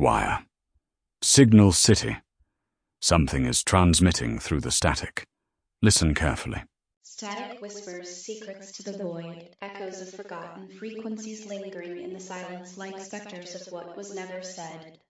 wire. Signal City. Something is transmitting through the static. Listen carefully. Static whispers secrets to the void, echoes of forgotten frequencies lingering in the silence like specters of what was never said.